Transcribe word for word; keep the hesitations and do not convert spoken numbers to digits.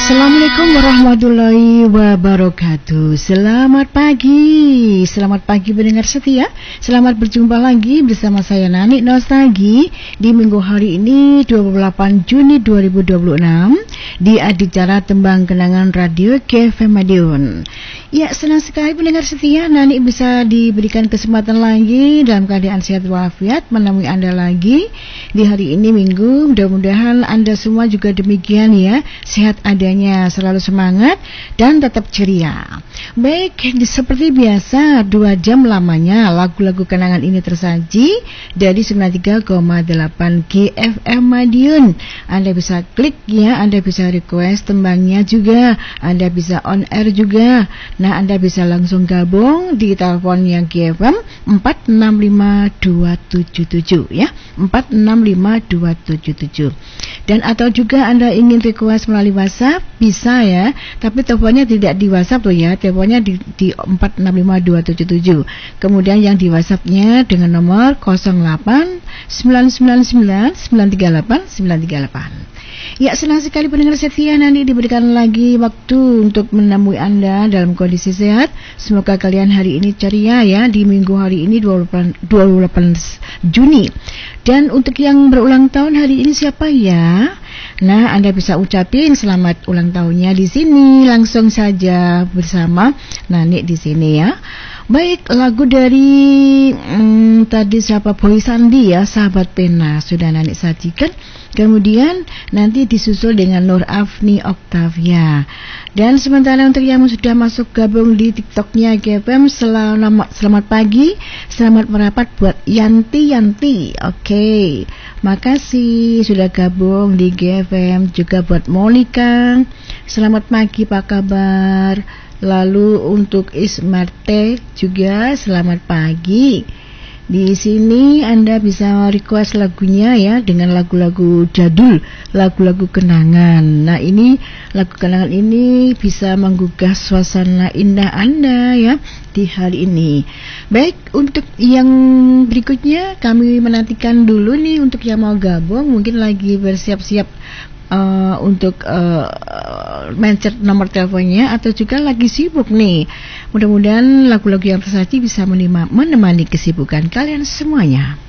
Assalamualaikum warahmatullahi wabarakatuh. Selamat pagi, selamat pagi pendengar setia. Selamat berjumpa lagi bersama saya Nani Nostalgi di minggu hari ini dua puluh delapan Juni dua ribu dua puluh enam di acara Tembang Kenangan Radio K F M Madiun. Ya, senang sekali pendengar setia, Nani bisa diberikan kesempatan lagi dalam keadaan sehat walafiat menemui Anda lagi di hari ini Minggu. Mudah-mudahan Anda semua juga demikian ya, sehat adanya, selalu semangat dan tetap ceria. Baik, seperti biasa dua jam lamanya lagu-lagu kenangan ini tersaji dari sembilan puluh tiga koma delapan G F M Madiun. Anda bisa klik ya, Anda bisa request tembangnya juga, Anda bisa on air juga. Nah, Anda bisa langsung gabung di telepon yang G F M empat enam lima dua tujuh tujuh ya, empat enam lima dua tujuh tujuh. Dan atau juga Anda ingin request melalui WhatsApp bisa ya, tapi teleponnya tidak di WhatsApp loh ya, teleponnya di, di empat enam lima dua tujuh tujuh. Kemudian yang di WhatsAppnya dengan nomor nol delapan sembilan sembilan sembilan sembilan tiga delapan sembilan tiga delapan. Ya, senang sekali pendengar setia, nanti diberikan lagi waktu untuk menemui Anda dalam kondisi sehat. Semoga kalian hari ini ceria ya, di minggu hari ini dua puluh delapan Juni. Dan untuk yang berulang tahun hari ini siapa ya? Nah, Anda bisa ucapin selamat ulang tahunnya di sini langsung saja bersama Nani di sini ya. Baik, lagu dari hmm, tadi siapa, Boy Sandi ya, Sahabat Pena sudah Nani sajikan. Kemudian nanti disusul dengan Nur Afni Octavia. Dan sementara untuk yang sudah masuk gabung di TikToknya G F M, selamat, selamat pagi, selamat merapat buat Yanti Yanti. Oke, okay. Makasih sudah gabung di G F M. Juga buat Monica, selamat pagi, apa kabar? Lalu untuk Ismarte juga selamat pagi. Di sini Anda bisa request lagunya ya, dengan lagu-lagu jadul, lagu-lagu kenangan. Nah, ini lagu kenangan ini bisa menggugah suasana indah Anda ya di hari ini. Baik, untuk yang berikutnya kami menantikan dulu nih untuk yang mau gabung, mungkin lagi bersiap-siap Uh, untuk uh, mencet nomor teleponnya atau juga lagi sibuk nih. Mudah-mudahan lagu-lagu yang tersaji bisa menemani kesibukan kalian semuanya.